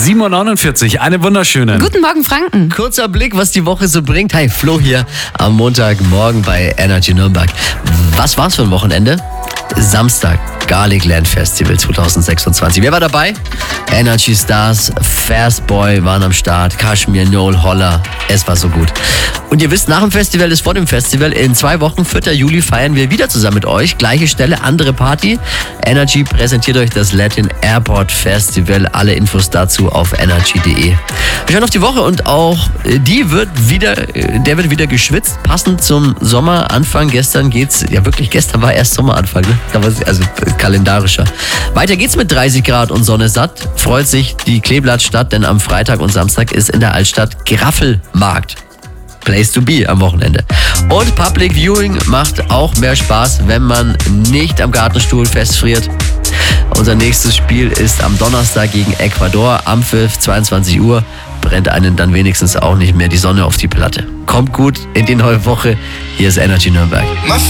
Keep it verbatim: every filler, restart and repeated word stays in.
sieben Uhr neunundvierzig, eine wunderschöne. Guten Morgen, Franken. Kurzer Blick, was die Woche so bringt. Hi, Flo hier am Montagmorgen bei Energy Nürnberg. Was war's für ein Wochenende? Samstag, Garlic Land Festival zwanzig sechsundzwanzig. Wer war dabei? Energy Stars, Fastboy waren am Start, Kashmir, Noel Holler. Es war so gut. Und ihr wisst, nach dem Festival ist vor dem Festival. In zwei Wochen, vierten Juli, feiern wir wieder zusammen mit euch. Gleiche Stelle, andere Party. Energy präsentiert euch das Latin Airport Festival. Alle Infos dazu auf energy punkt de. Wir schauen auf die Woche und auch die wird wieder, der wird wieder geschwitzt. Passend zum Sommeranfang. Gestern geht's, ja wirklich, gestern war erst Sommeranfang, ne? Also kalendarischer. Weiter geht's mit dreißig Grad und Sonne satt. Freut sich die Kleeblattstadt, denn am Freitag und Samstag ist in der Altstadt Graffelmarkt. Place to be am Wochenende. Und Public Viewing macht auch mehr Spaß, wenn man nicht am Gartenstuhl festfriert. Unser nächstes Spiel ist am Donnerstag gegen Ecuador. Am Pfiff, zweiundzwanzig Uhr, brennt einen dann wenigstens auch nicht mehr die Sonne auf die Platte. Kommt gut in die neue Woche. Hier ist Energy Nürnberg.